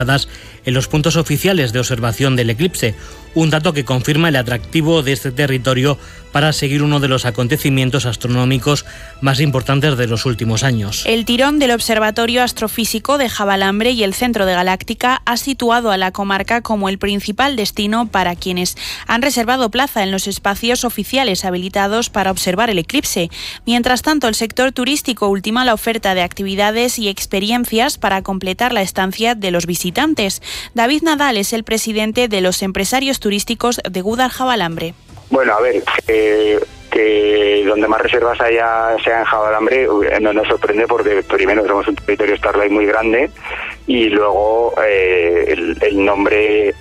en los puntos oficiales de observación del eclipse, un dato que confirma el atractivo de este territorio para seguir uno de los acontecimientos astronómicos más importantes de los últimos años. El tirón del Observatorio Astrofísico de Javalambre y el Centro de Galáctica ha situado a la comarca como el principal destino para quienes han reservado plaza en los espacios oficiales habilitados para observar el eclipse. Mientras tanto, el sector turístico ultima la oferta de actividades y experiencias para completar la estancia de los visitantes. David Nadal es el presidente de los empresarios turísticos de Gúdar-Javalambre. Bueno, a ver, que donde más reservas sea en Javalambre no nos sorprende porque primero somos un territorio Starlight muy grande y luego el nombre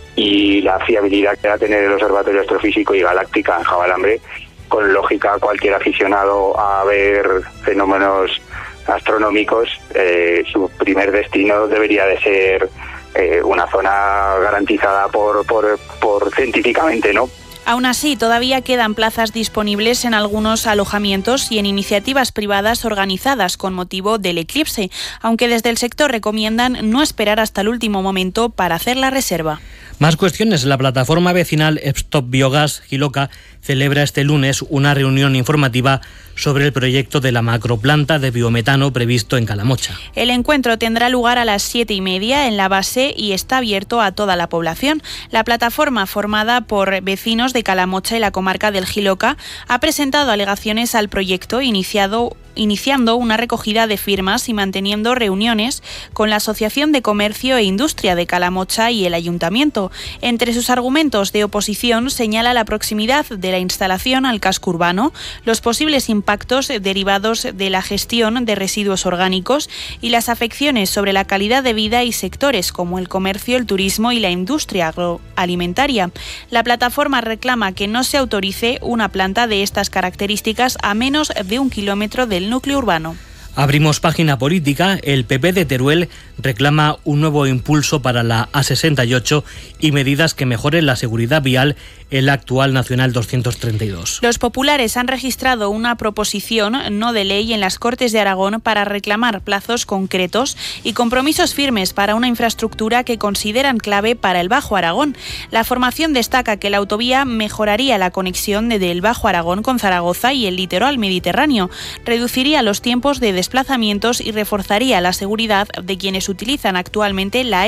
y la fiabilidad que va a tener el Observatorio Astrofísico y Galáctica en Javalambre, con lógica cualquier aficionado a ver fenómenos astronómicos, su primer destino debería de ser una zona garantizada por científicamente, ¿no? Aún así, todavía quedan plazas disponibles en algunos alojamientos y en iniciativas privadas organizadas con motivo del eclipse, aunque desde el sector recomiendan no esperar hasta el último momento para hacer la reserva. Más cuestiones. La plataforma vecinal Stop Biogas Jiloca celebra este lunes una reunión informativa sobre el proyecto de la macroplanta de biometano previsto en Calamocha. El encuentro tendrá lugar a las 7:30 en la base y está abierto a toda la población. La plataforma, formada por vecinos de Calamocha y la comarca del Jiloca, ha presentado alegaciones al proyecto iniciando una recogida de firmas y manteniendo reuniones con la Asociación de Comercio e Industria de Calamocha y el Ayuntamiento. Entre sus argumentos de oposición señala la proximidad de la instalación al casco urbano, los posibles impactos derivados de la gestión de residuos orgánicos y las afecciones sobre la calidad de vida y sectores como el comercio, el turismo y la industria agroalimentaria. La plataforma reclama que no se autorice una planta de estas características a menos de 1 kilómetro del núcleo urbano. Abrimos página política. El PP de Teruel reclama un nuevo impulso para la A68 y medidas que mejoren la seguridad vial en la actual Nacional 232. Los populares han registrado una proposición no de ley en las Cortes de Aragón para reclamar plazos concretos y compromisos firmes para una infraestructura que consideran clave para el Bajo Aragón. La formación destaca que la autovía mejoraría la conexión del Bajo Aragón con Zaragoza y el litoral mediterráneo, reduciría los tiempos de desplazamientos y reforzaría la seguridad de quienes utilizan actualmente la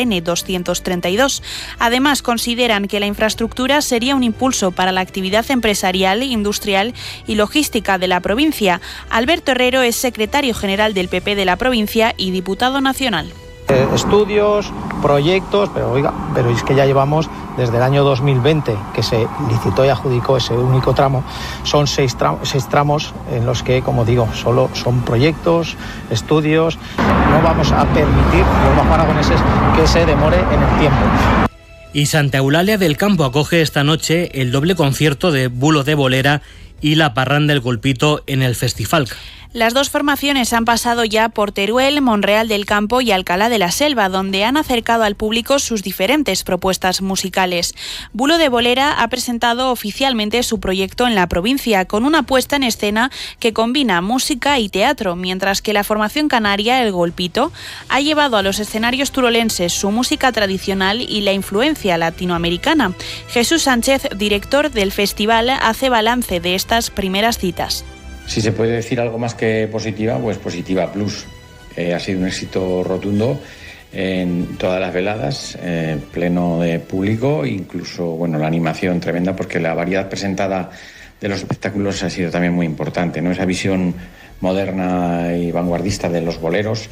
N232. Además, consideran que la infraestructura sería un impulso para la actividad empresarial, industrial y logística de la provincia. Alberto Herrero es secretario general del PP de la provincia y diputado nacional. Estudios, proyectos, pero es que ya llevamos desde el año 2020 que se licitó y adjudicó ese único tramo. Son seis tramos en los que, como digo, solo son proyectos, estudios. No vamos a permitir los bajoaragoneses que se demore en el tiempo. Y Santa Eulalia del Campo acoge esta noche el doble concierto de Bulo de Bolera y la Parranda del Golpito en el Festifalca. Las dos formaciones han pasado ya por Teruel, Monreal del Campo y Alcalá de la Selva, donde han acercado al público sus diferentes propuestas musicales. Bulo de Bolera ha presentado oficialmente su proyecto en la provincia, con una puesta en escena que combina música y teatro, mientras que la formación canaria, El Golpito, ha llevado a los escenarios turolenses su música tradicional y la influencia latinoamericana. Jesús Sánchez, director del festival, hace balance de estas primeras citas. Si se puede decir algo más que positiva, pues positiva plus. Ha sido un éxito rotundo en todas las veladas, pleno de público, incluso la animación tremenda, porque la variedad presentada de los espectáculos ha sido también muy importante, ¿no? Esa visión moderna y vanguardista de los boleros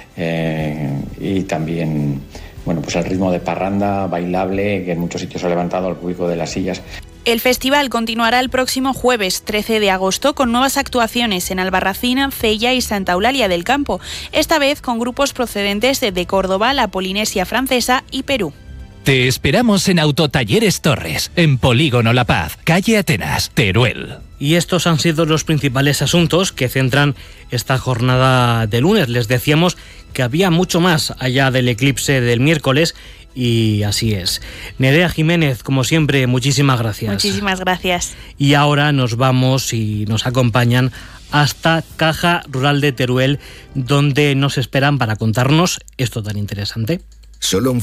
y también pues el ritmo de parranda bailable que en muchos sitios ha levantado al público de las sillas. El festival continuará el próximo jueves 13 de agosto con nuevas actuaciones en Albarracín, Cella y Santa Eulalia del Campo, esta vez con grupos procedentes de Córdoba, la Polinesia Francesa y Perú. Te esperamos en Autotalleres Torres, en Polígono La Paz, calle Atenas, Teruel. Y estos han sido los principales asuntos que centran esta jornada de lunes. Les decíamos que había mucho más allá del eclipse del miércoles y así es. Nerea Jiménez, como siempre, muchísimas gracias. Muchísimas gracias. Y ahora nos vamos y nos acompañan hasta Caja Rural de Teruel, donde nos esperan para contarnos esto tan interesante. Solo un